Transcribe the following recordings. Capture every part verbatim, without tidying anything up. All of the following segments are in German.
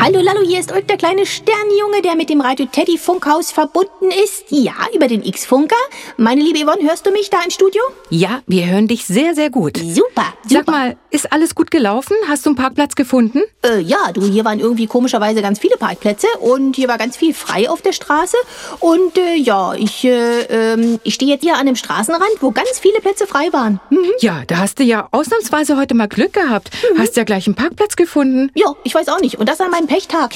Hallo Lallo, hier ist Ulk, der kleine Sternjunge, der mit dem Radio Teddy Funkhaus verbunden ist. Ja, über den X-Funker. Meine liebe Yvonne, hörst du mich da im Studio? Ja, wir hören dich sehr, sehr gut. Super, super. Sag mal, ist alles gut gelaufen? Hast du einen Parkplatz gefunden? Äh, ja, du, hier waren irgendwie komischerweise ganz viele Parkplätze und hier war ganz viel frei auf der Straße. Und äh, ja, ich, äh, ähm, ich stehe jetzt hier an einem Straßenrand, wo ganz viele Plätze frei waren. Mhm. Ja, da hast du ja ausnahmsweise heute mal Glück gehabt. Mhm. Hast ja gleich einen Parkplatz gefunden. Ja, ich weiß auch nicht. Und das an meinem Pechtag.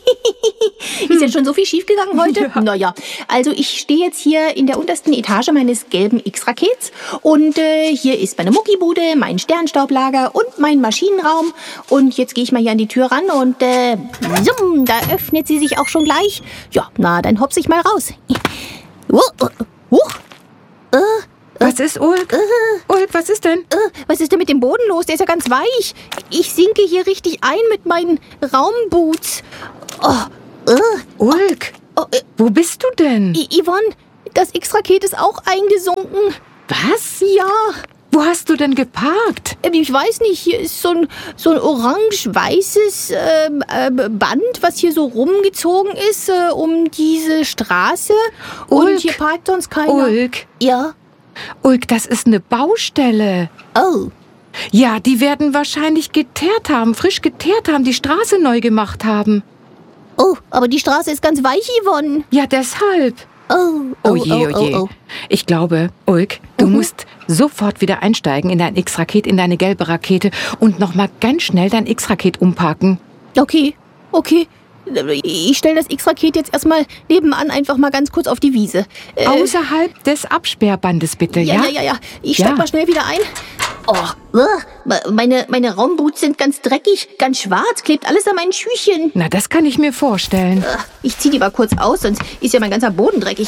Ist jetzt schon so viel schiefgegangen heute? Ja. Naja, also ich stehe jetzt hier in der untersten Etage meines gelben X-Rakets und äh, hier ist meine Muckibude, mein Sternstaublager und mein Maschinenraum. Und jetzt gehe ich mal hier an die Tür ran und äh, summ, da öffnet sie sich auch schon gleich. Ja, na, dann hopse ich mal raus. Huch, huch. Äh, Was ist, Ulk? Uh, Ulk, was ist denn? Uh, was ist denn mit dem Boden los? Der ist ja ganz weich. Ich sinke hier richtig ein mit meinen Raumboots. Oh, uh, Ulk, oh, uh, wo bist du denn? I Yvonne, das X-Raket ist auch eingesunken. Was? Ja. Wo hast du denn geparkt? Ich weiß nicht, hier ist so ein, so ein orange-weißes äh, äh, Band, was hier so rumgezogen ist äh, um diese Straße. Ulk, und hier parkt sonst keiner. Ulk. Ja. Ulk, das ist eine Baustelle. Oh. Ja, die werden wahrscheinlich geteert haben, frisch geteert haben, die Straße neu gemacht haben. Oh, aber die Straße ist ganz weich, Yvonne. Ja, deshalb. Oh, oh, oh je, oh je. Oh, oh. Ich glaube, Ulk, du Mhm. musst sofort wieder einsteigen in dein X-Raket, in deine gelbe Rakete und nochmal ganz schnell dein X-Raket umparken. Okay, okay. Ich stelle das X-Raket jetzt erstmal nebenan einfach mal ganz kurz auf die Wiese. Äh, Außerhalb des Absperrbandes bitte, ja? Ja, ja, ja, ja. Ich steig ja. mal schnell wieder ein. Oh, uh, meine, meine Raumboots sind ganz dreckig, ganz schwarz, klebt alles an meinen Schüchen. Na, das kann ich mir vorstellen. Ich zieh die mal kurz aus, sonst ist ja mein ganzer Boden dreckig.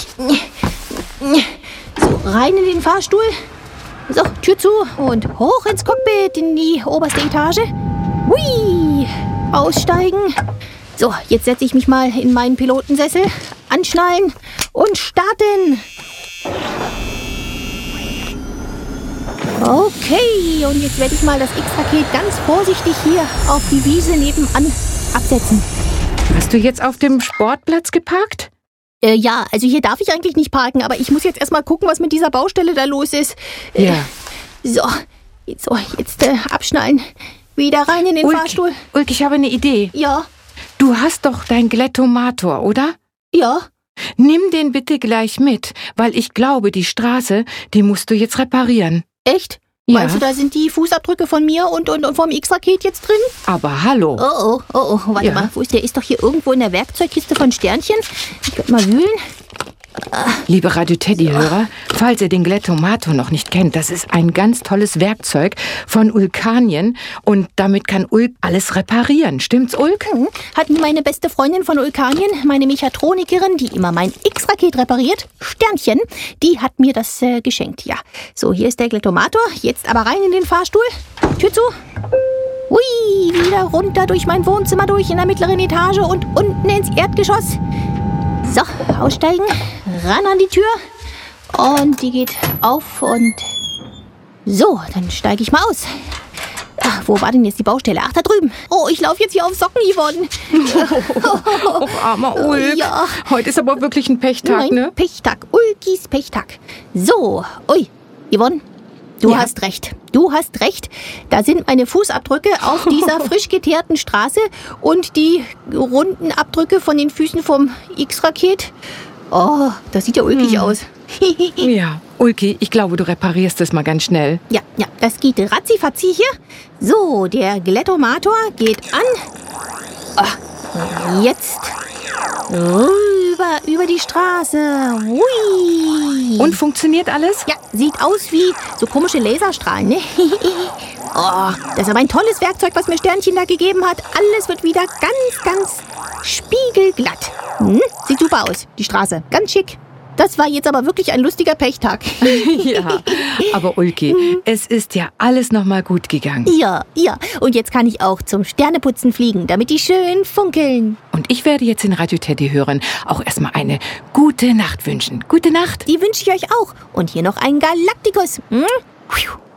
So, rein in den Fahrstuhl. So, Tür zu und hoch ins Cockpit in die oberste Etage. Hui, aussteigen. So, jetzt setze ich mich mal in meinen Pilotensessel, anschnallen und starten. Okay, und jetzt werde ich mal das X-Raket ganz vorsichtig hier auf die Wiese nebenan absetzen. Hast du jetzt auf dem Sportplatz geparkt? Äh, ja, also hier darf ich eigentlich nicht parken, aber ich muss jetzt erstmal gucken, was mit dieser Baustelle da los ist. Äh, ja. So, jetzt, so, jetzt äh, abschnallen. Wieder rein in den Ulk, Fahrstuhl. Ulk, ich habe eine Idee. Ja. Du hast doch dein Glettomator, oder? Ja. Nimm den bitte gleich mit, weil ich glaube, die Straße, die musst du jetzt reparieren. Echt? Ja. Meinst du, da sind die Fußabdrücke von mir und, und, und vom X-Raket jetzt drin? Aber hallo. Oh, oh, oh, oh. Warte Ja. mal, wo ist der? Ist doch hier irgendwo in der Werkzeugkiste von Sternchen. Ich könnte mal wühlen. Liebe Radio Teddy-Hörer, falls ihr den Glettomator noch nicht kennt, das ist ein ganz tolles Werkzeug von Ulkanien und damit kann Ulk alles reparieren. Stimmt's, Ulk? Mhm. Hat mir meine beste Freundin von Ulkanien, meine Mechatronikerin, die immer mein X-Raket repariert, Sternchen, die hat mir das äh, geschenkt, ja. So, hier ist der Glettomator. Jetzt aber rein in den Fahrstuhl. Tür zu. Hui, wieder runter durch mein Wohnzimmer durch in der mittleren Etage und unten ins Erdgeschoss. So, aussteigen, ran an die Tür und die geht auf und so, dann steige ich mal aus. Ach, wo war denn jetzt die Baustelle? Ach, da drüben. Oh, ich laufe jetzt hier auf Socken, Yvonne. Oh, armer Ulk. Ja. Heute ist aber wirklich ein Pechtag, Nein, ne? Pechtag, Ulkis Pechtag. So, ui, Yvonne, du Ja. hast recht. Du hast recht. Da sind meine Fußabdrücke auf dieser frisch geteerten Straße und die runden Abdrücke von den Füßen vom X-Raket. Oh, das sieht ja ulkig Hm. aus. Ja, Ulki, ich glaube, du reparierst es mal ganz schnell. Ja, ja, das geht ratzifatzi hier. So, der Glettomator geht an. Ah, jetzt rüber über die Straße. Hui. Und funktioniert alles? Ja, sieht aus wie so komische Laserstrahlen, ne? Oh, das ist aber ein tolles Werkzeug, was mir Sternchen da gegeben hat. Alles wird wieder ganz, ganz spiegelglatt. Hm? Sieht super aus, die Straße. Ganz schick. Das war jetzt aber wirklich ein lustiger Pechtag. Ja, aber Ulki, es ist ja alles nochmal gut gegangen. Ja, ja. Und jetzt kann ich auch zum Sterneputzen fliegen, damit die schön funkeln. Und ich werde jetzt den Radio Teddy hören auch erstmal eine gute Nacht wünschen. Gute Nacht. Die wünsche ich euch auch. Und hier noch einen Galaktikus. Hm?